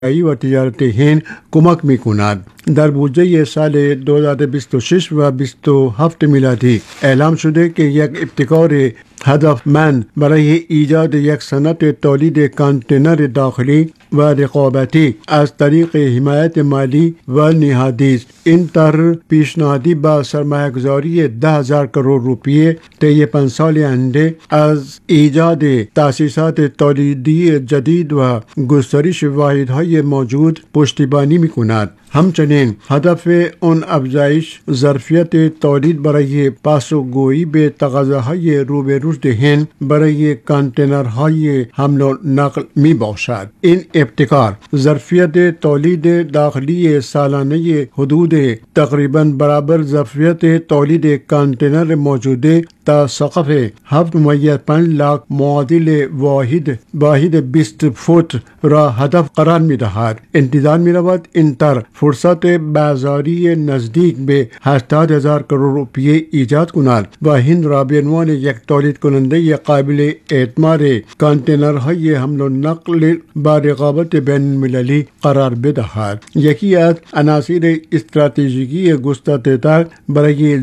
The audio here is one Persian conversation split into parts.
و تجارت هند کمک می‌کند. در بودجه سال 2026 و 27 میلادی اعلام شده که یک ابتکار هدفمند برای ایجاد یک صنعت تولید کانتینر داخلی و رقابتی از طریق حمایت مالی و نهادی است. این طرح پیشنهادی با سرمایه‌گذاری 10,000 کروڑ روپیه طی 5 سال آینده از ایجاد تأسیسات تولیدی جدید و گسترش واحدهای موجود پشتیبانی می‌کند. همچنین هدف اون افزایش ظرفیت تولید برای پاسخگویی به تقاضاهای رو به رشد هند برای کانتینرهای حمل و نقل می باشد. این ابتکار ظرفیت تولید داخلی سالانه حدود تقریباً برابر ظرفیت تولید کانتینر موجوده تا سقف 7.5 لاک معادل واحد 20 فوت را هدف قرار می دهد. انتظار می رود این طرح فرصت بازاری نزدیک به 80,000 کروڑ روپیه ایجاد کند و هند را به عنوان یک تولید کننده قابل اعتماد کانتینرهای حمل و نقل با رقابت بین المللی قرار بدهد. یکی از عناصر استراتژیکی گسترده‌تر برای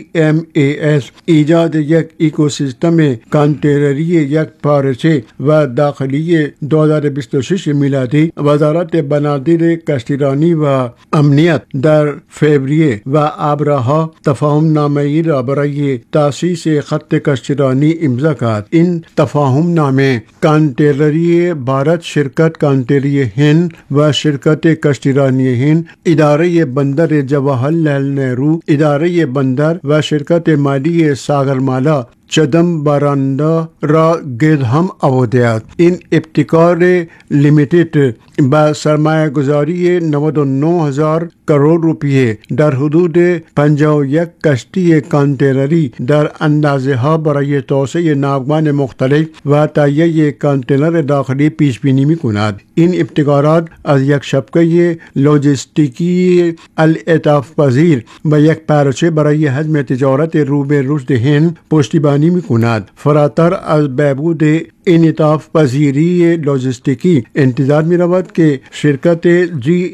GMAS ایجاد یک اکوسیستم کانتینری یک پارچه و داخلی 2026 میلادی وزارت بنادر کشتیرانی و امنیت در فوریه و آبراها تفاهم نامه‌ای را برای تأسیس خط کشتیرانی امضا کرد. این تفاهم نامه کانتینری بھارت، شرکت کانتینری هند و شرکت کشتیرانی هند، اداره بندر جواهرلال نهرو، اداره بندر و شرکت مالی ساگرمالا چدمبراندا را گرد هم آورده است. این ابتکار لیمیتد با سرمایه گذاری 99,000 کروڑ روپیه در حدود 51 کشتی کانتینری در اندازه ها برای توسعه ناوگان مختلف و تهیه کانتینر داخلی پیش بینی می کند. این ابتکارات از یک شبکه لوجستیکی انعطاف پذیر و یک پارچه برای حجم تجارت رو به رشد هند پشتیبانی می کند. فراتر از بهبود انعطاف پذیری لوجستیکی انتظار می رود که شرکت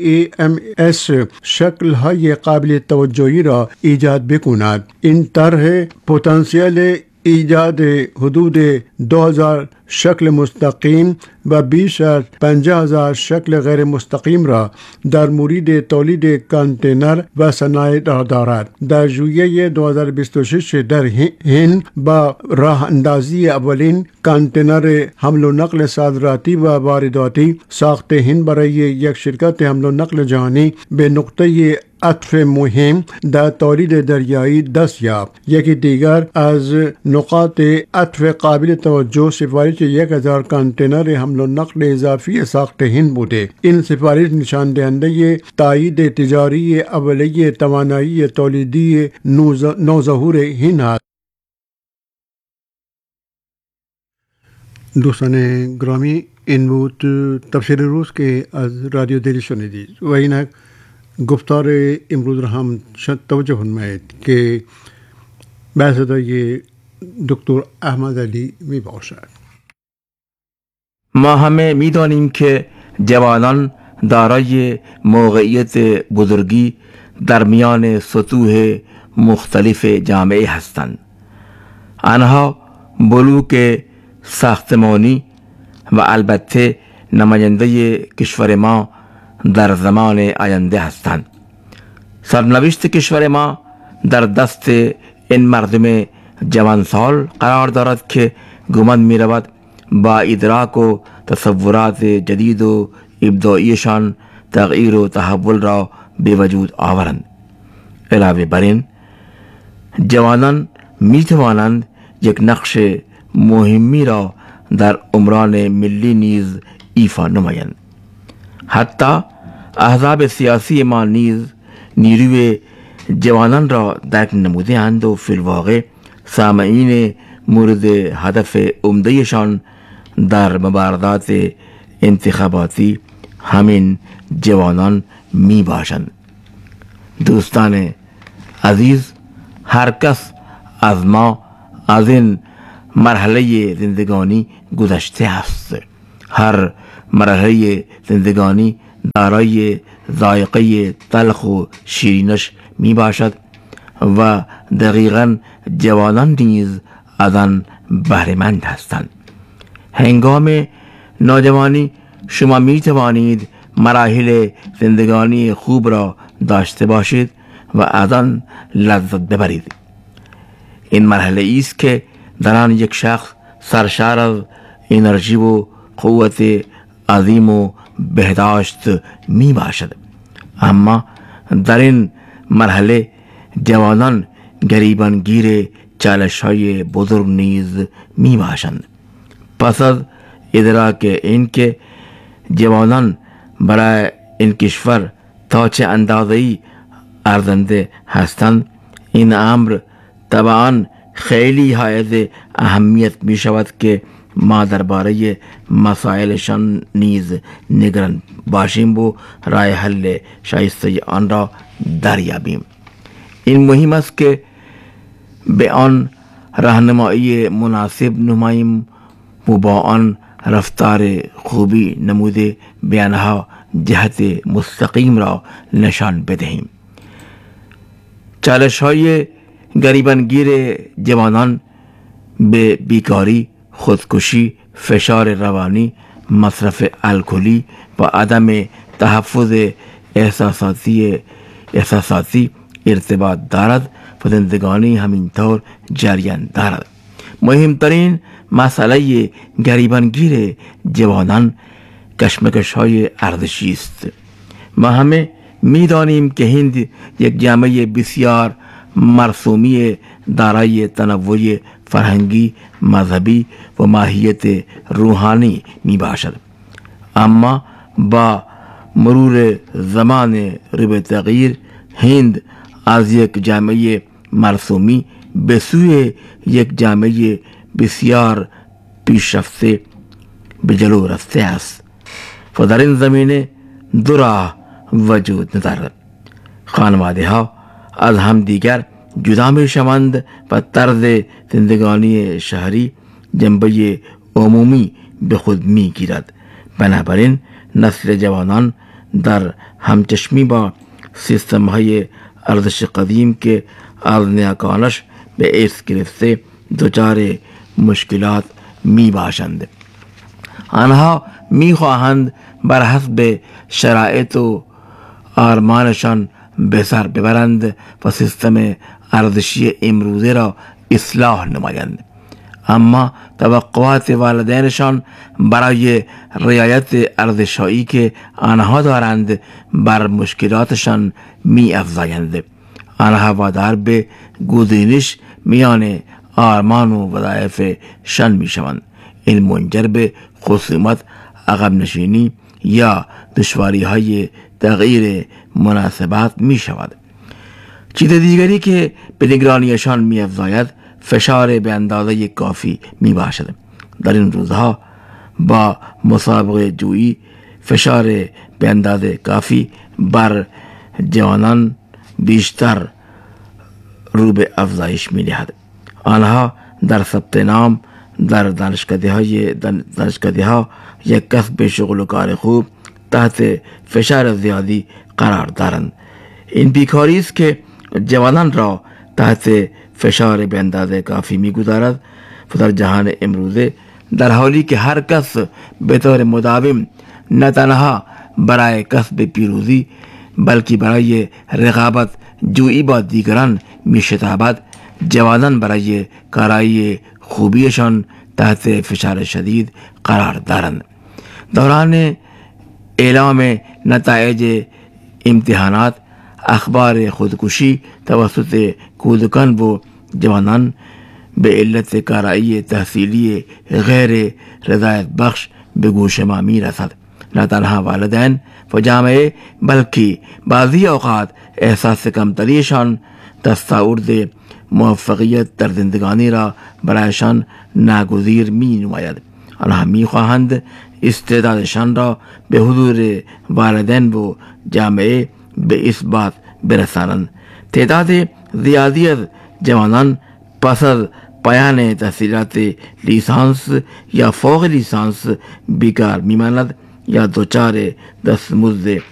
GMAS شکل های قابل توجهی را ایجاد بکند. این طرح پتانسیل ایجاد حدود 2,000 شکل مستقیم و بیش از 50,000 شکل غیر مستقیم را در مورد تولید کانتینر و صنایع دارد. در ژوئیه 2026 در هند با راه اندازی اولین کانتینر حمل و نقل صادراتی و وارداتی ساخت هند برای یک شرکت حمل و نقل جهانی به نقطه عطف مهم در تولید دریایی دست یافت. یکی دیگر از نقاط عطف قابل توجه سفارش 1,000 کانتینر حمل و نقل اضافی ساخت هند بوده. این سفارش نشان دهنده تایید تجاری اولیه توانایی تولیدی نوظهور هند است. دوستان گرامی، این بود تفسیر روز که از رادیو دلی شنیدید و این گفتار امروز را هم توجه فرمایید که به صدای دکتر احمد علی می باشد. ما همه می دانیم که جوانان دارای موقعیت بزرگی در میان سطوح مختلف جامعه هستند. آنها بلوک ساختمانی و البته نماینده کشور ما در زمان آینده هستند. سرنوشت کشور ما در دست این مردم جوانسال قرار دارد که گمان می رود با ادراک و تصورات جدید و ابداعیشان تغییر و تحول را به وجود آورند. علاوه بر این جوانان می توانند یک نقش مهمی را در امران ملی نیز ایفا نمایند. حتی احزاب سیاسی ما نیز نیروی جوانان را درک نموده اند و فی الواقع سامعین مورد هدف عمدهشان در مبارزات انتخاباتی همین جوانان می باشند. دوستان عزیز، هر کس از ما از این مرحله زندگانی گذشته است. هر مرحله زندگانی دارای ذائقه تلخ و شیرینش می باشد و دقیقاً جوانان نیز از آن بهره‌مند هستند. هنگام نوجوانی شما می توانید مراحل زندگانی خوب را داشته باشید و از آن لذت ببرید. این مرحله است که در آن یک شخص سرشار از انرژی و قوت عظیم و بهداشت می باشد. اما در این مرحله جوانان گریبانگیر چالش‌های بزرگ نیز می باشند. پس از ادراک این که جوانان برای این کشور تا چه اندازه‌ای ارزنده هستند، این امر طبعا خیلی حائز اهمیت می شود که ما درباره مسائلشان نیز نگران باشیم و راه حل شایسته آن را دریابیم. این مهم است که به آن راهنمایی مناسب نماییم و با آن رفتار خوبی نموده به آنها جهت مستقیم را نشان بدهیم. چالش‌های گریبانگیر جوانان به بیکاری، خودکشی، فشار روانی، مصرف الکلی و عدم تحفظ احساساتی ارتباط دارد و زندگانی همینطور جریان دارد. مهمترین مسئله گریبانگیر جوانان کشمکش‌های ارزشی است. ما همه می‌دانیم که هند یک جامعه بسیار مرسومی دارای تنوع فرهنگی، مذهبی و ماهیت روحانی می باشد. اما با مرور زمان رو به تغییر، هند از یک جامعه مرسومی به سوی یک جامعه بسیار پیشرفته به جلو رفته است و در این زمینه دو راه وجود ندارد. خانواده ها از همدیگر جدا می شوند و طرز زندگانی شهری جنبه عمومی به خود می گیرد. بنابراین نسل جوانان در همچشمی با سیستم های ارزش قدیم که از نیاکانش به ارث گرفته دچار مشکلات می باشند. آنها می خواهند بر حسب شرایط و آرمانشان به سر ببرند و سیستم ارزشی امروزه را اصلاح نمایند. اما توقعات والدینشان برای رعایت ارزش‌هایی که آنها دارند بر مشکلاتشان می افزایند. آنها وادار به گزینش میان آرمان و وظایفشان می شوند. این منجر به خصومت، عقب نشینی یا دشواری های تغییر مناسبات می شود. چیز دیگری که به نگرانیشان می افزاید فشار به اندازه کافی می باشد. در این روزها با مسابقه جویی فشار به اندازه کافی بر جوانان بیشتر رو به افزایش می دهد. آنها در ثبت نام در دانشکده ها یک کسب شغل و کار خوب تحت فشار زیادی قرار دارند. این بیکاری است که جوانان را تحت فشار به اندازه کافی می‌گذارد و در جهان امروزه در حالی که هر کس به طور مداوم نه تنها برای کسب پیروزی بلکه برای رقابت جویی با دیگران می‌شتابد، جوانان برای کارایی خوبیشان تحت فشار شدید قرار دارند. دوران اعلام نتایج امتحانات، اخبار خودکشی توسط کودکان و جوانان به علت کارایی تحصیلی غیر رضایت بخش به گوش ما می رسد. نه تنها والدین و جامعه بلکه بعضی اوقات احساس کمتریشان تصور موفقیت در زندگانی را برایشان ناگزیر می نماید. آنها می خواهند استعدادشان را به حضور والدین و جامعه به اثبات برسانند. تعداد زیادی از جوانان پس از پایان تحصیلات لیسانس یا فوق لیسانس بیکار میماند یا دوچار دستمزد